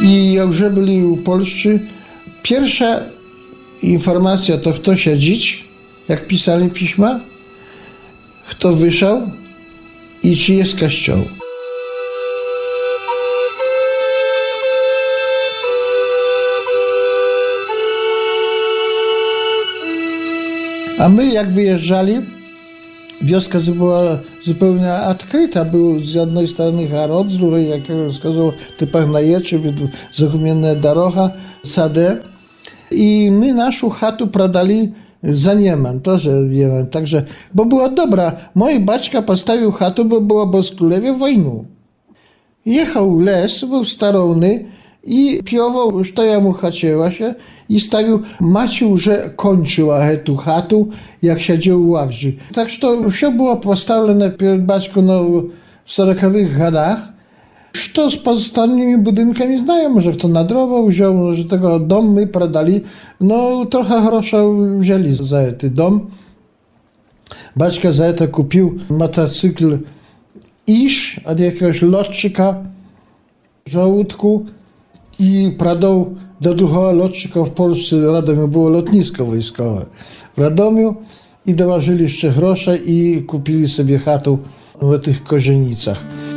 I jak już byli u Polscy, pierwsza informacja to kto siedzieć, jak pisali pisma, kto wyszedł i czy jest kościół. A my jak wyjeżdżali, wioska była zupełnie odkryta. Był z jednej strony Harod, z drugiej, jak wskazał, typach najeczy, zachumienne darocha, sadę. I my naszą chatę pradali za Nieman, też Nieman. Także, bo była dobra. Mój baćka postawił chatę, bo była Boskulewie wojnu. Jechał les, był starowny i piował, już to ja mu chaciła się i stawił, macił, że kończyła tu chatu, jak siedział u ławzi. Także to wszystko było postawione przed baćką w 40-wych latach. Co z pozostałymi budynkami znają, może kto na drogę wziął, że tego dom my pradali, trochę grosza wzięli za ten dom. Baćka za to kupił motocykl Iż od jakiegoś lotczyka w żołódku i pradał do drugiego lotczyka w Polsce, w Radomiu było lotnisko wojskowe w Radomiu i dołożyli jeszcze grosze i kupili sobie chatę w tych Kozienicach.